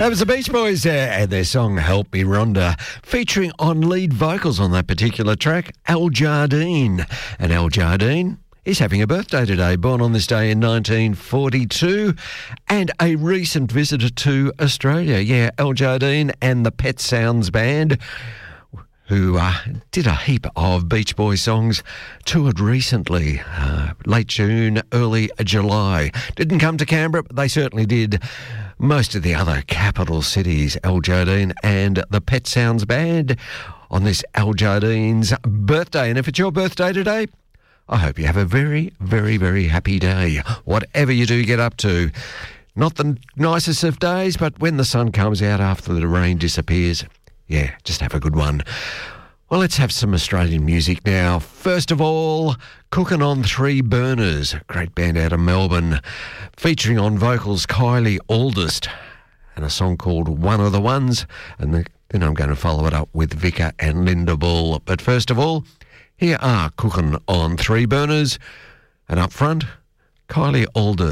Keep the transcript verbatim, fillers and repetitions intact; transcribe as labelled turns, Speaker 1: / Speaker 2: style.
Speaker 1: That was the Beach Boys there and their song Help Me Rhonda, featuring on lead vocals on that particular track, Al Jardine. And Al Jardine is having a birthday today, born on this day in nineteen forty-two, and a recent visitor to Australia. Yeah, Al Jardine and the Pet Sounds Band, who uh, did a heap of Beach Boys songs, toured recently, uh, late June, early July. Didn't come to Canberra, but they certainly did most of the other capital cities, Al Jardine and the Pet Sounds Band, on this Al Jardine's birthday. And if it's your birthday today, I hope you have a very, very, very happy day, whatever you do get up to. Not the nicest of days, but when the sun comes out after the rain disappears, yeah, just have a good one. Well, let's have some Australian music now. First of all, Cooking on Three Burners, great band out of Melbourne, featuring on vocals Kylie Aldist, and a song called One of the Ones, and the, then I'm going to follow it up with Vicar and Linda Bull. But first of all, here are Cooking on Three Burners, and up front, Kylie Aldist.